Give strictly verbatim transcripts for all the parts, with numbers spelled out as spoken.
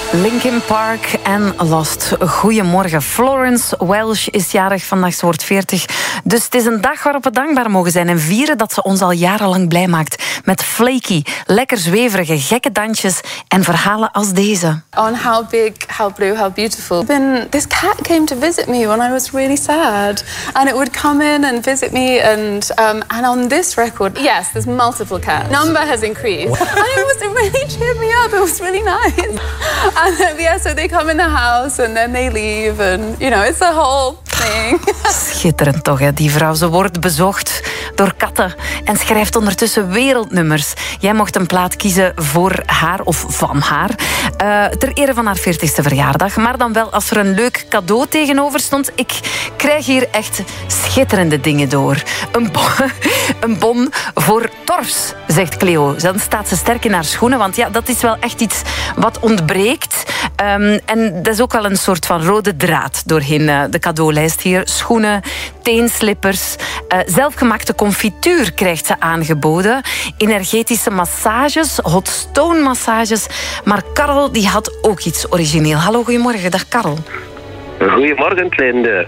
Linkin Park en Lost. Goedemorgen. Florence Welch is jarig, vandaag ze wordt veertig. Dus het is een dag waarop we dankbaar mogen zijn en vieren dat ze ons al jarenlang blij maakt. Met flaky, lekker zweverige, gekke dansjes en verhalen als deze. On How Big, How Blue, How Beautiful. Then this cat came to visit me when I was really sad. And it would come in and visit me. And um, and on this record, yes, there's multiple cats. Number has increased. And it, was, it really cheered me up. It was really nice. And uh, yeah, so they come in the house and then they leave. And, you know, it's a whole thing. Schitterend toch, hè? Die vrouw. Ze wordt bezocht door katten en schrijft ondertussen wereldnummers. Jij mocht een plaat kiezen voor haar of van haar. Uh, ter ere van haar veertigste verjaardag. Maar dan wel als er een leuk cadeau tegenover stond. Ik krijg hier echt schitterende dingen door. Een bon, een bon voor Torfs, zegt Cleo. Dan staat ze sterk in haar schoenen, want ja, dat is wel echt iets wat ontbreekt. Um, en dat is ook wel een soort van rode draad doorheen uh, de cadeaulijst hier. Schoenen, teenslippers, uh, zelfgemaakte confituur krijgt ze aangeboden. Energetische massages, hot stone massages. Maar Karel die had ook iets origineel. Hallo, goedemorgen. Dag Karel. Goedemorgen, Linde.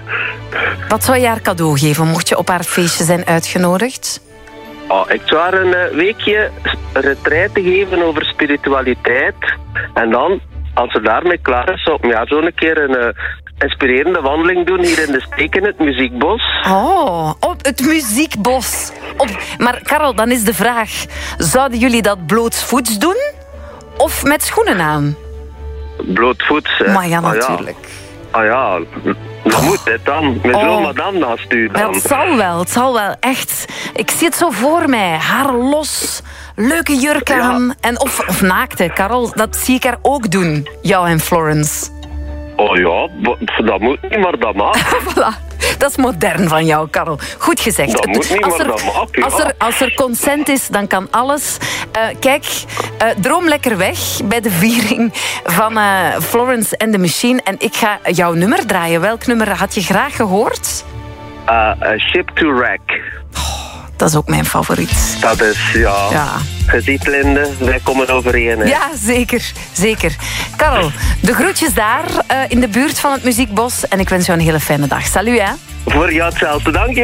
Wat zou je haar cadeau geven, mocht je op haar feestje zijn uitgenodigd? Oh, ik zou haar een uh, weekje retraite geven over spiritualiteit. En dan, als ze daarmee klaar is, zou ik ja, zo een keer een uh, inspirerende wandeling doen hier in de Steek in het Muziekbos. Oh, op het Muziekbos. Op... Maar Karel, dan is de vraag, zouden jullie dat blootsvoets doen? Of met schoenen aan? Blootvoets, hè. Maar ja, natuurlijk. Ah ja, ah, ja. dat oh. moet het dan. Met oh. zo'n madame naast u dan. Het zal wel, het zal wel, echt. Ik zie het zo voor mij. Haar los, leuke jurk aan. Ja. En of, of naakte, Karel, dat zie ik haar ook doen. Jou en Florence. Oh ja, dat moet niet, maar dat mag. Voilà. Dat is modern van jou, Karel. Goed gezegd. Dat moet niet, als, maar er, dat mag, ja. als, er, als er consent is, dan kan alles. Uh, kijk, uh, droom lekker weg bij de viering van uh, Florence and the Machine. En ik ga jouw nummer draaien. Welk nummer had je graag gehoord? Uh, a Ship to Wreck. Oh, dat is ook mijn favoriet. Dat is, ja... ja. Je ziet, Linde, wij komen overeen. Hè. Ja, zeker. Zeker. Karel, de groetjes daar uh, in de buurt van het Muziekbos. En ik wens jou een hele fijne dag. Salut, hè. Voor jou hetzelfde, dank je.